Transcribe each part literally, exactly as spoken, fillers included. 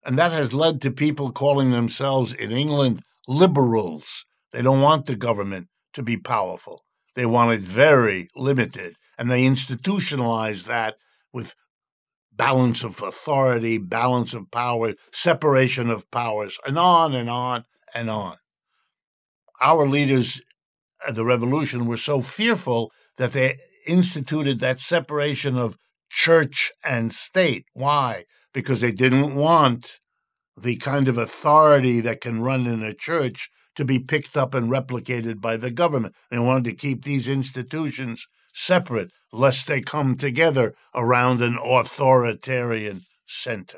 And that has led to people calling themselves in England liberals. They don't want the government to be powerful. They want it very limited. And they institutionalize that with balance of authority, balance of power, separation of powers, and on and on and on. Our leaders of the revolution were so fearful that they instituted that separation of church and state. Why? Because they didn't want the kind of authority that can run in a church to be picked up and replicated by the government. They wanted to keep these institutions separate, lest they come together around an authoritarian center.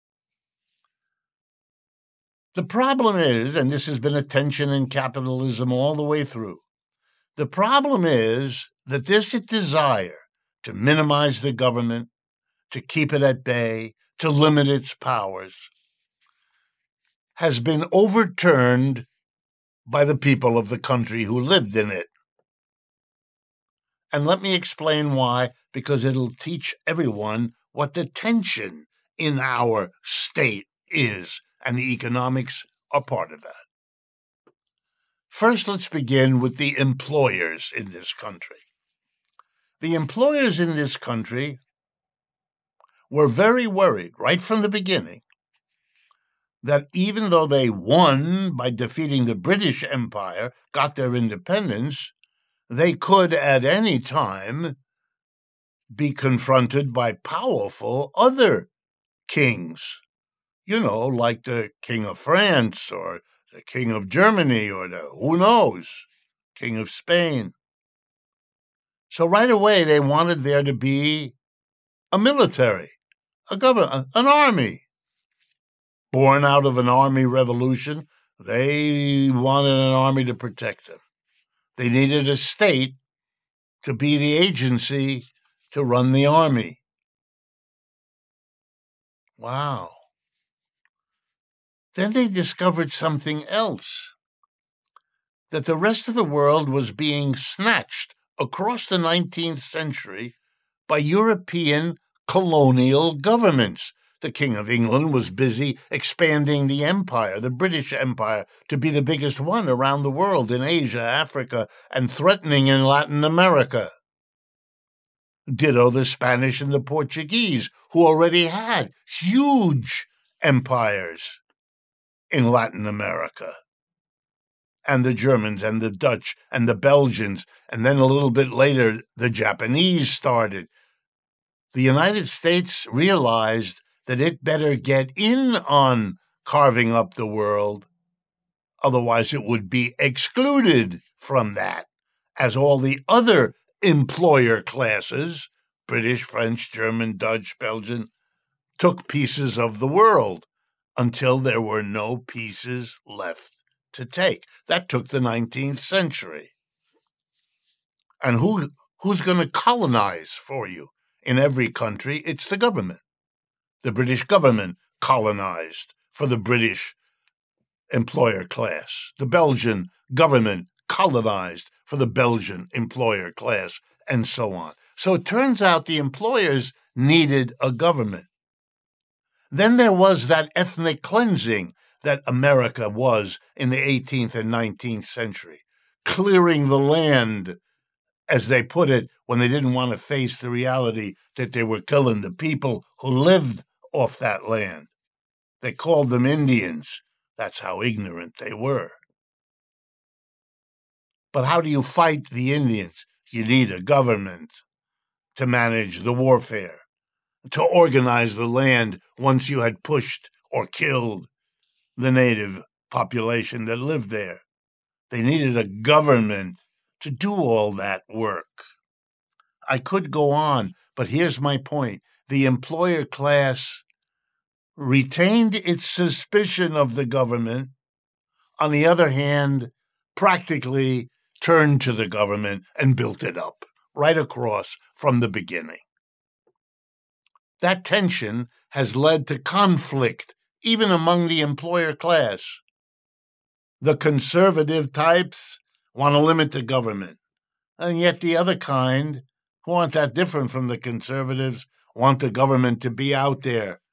The problem is, and this has been a tension in capitalism all the way through, the problem is that this desire to minimize the government, to keep it at bay, to limit its powers, has been overturned by the people of the country who lived in it. And let me explain why, because it'll teach everyone what the tension in our state is, and the economics are part of that. First, let's begin with the employers in this country. The employers in this country were very worried right from the beginning that even though they won by defeating the British Empire, got their independence, they could at any time be confronted by powerful other kings, you know, like the King of France or the King of Germany or the, who knows, King of Spain. So right away they wanted there to be a military, a government, an army. Born out of an army revolution, they wanted an army to protect them. They needed a state to be the agency to run the army. Wow. Then they discovered something else, that the rest of the world was being snatched across the nineteenth century by European colonial governments. The King of England was busy expanding the empire, the British Empire, to be the biggest one around the world in Asia, Africa, and threatening in Latin America. Ditto the Spanish and the Portuguese, who already had huge empires in Latin America. And the Germans and the Dutch and the Belgians, and then a little bit later, the Japanese started. The United States realized that it better get in on carving up the world, otherwise it would be excluded from that, as all the other employer classes, British, French, German, Dutch, Belgian, took pieces of the world until there were no pieces left to take. That took the nineteenth century. And who who's going to colonize for you? In every country, it's the government. The British government colonized for the British employer class. The Belgian government colonized for the Belgian employer class, and so on. So it turns out the employers needed a government. Then there was that ethnic cleansing that America was in the eighteenth and nineteenth century, clearing the land, as they put it, when they didn't want to face the reality that they were killing the people who lived off that land. They called them Indians. That's how ignorant they were. But how do you fight the Indians? You need a government to manage the warfare, to organize the land once you had pushed or killed the native population that lived there. They needed a government to do all that work. I could go on, but here's my point. The employer class retained its suspicion of the government. On the other hand, practically turned to the government and built it up right across from the beginning. That tension has led to conflict even among the employer class. The conservative types want to limit the government, and yet the other kind, who aren't that different from the conservatives, want the government to be out there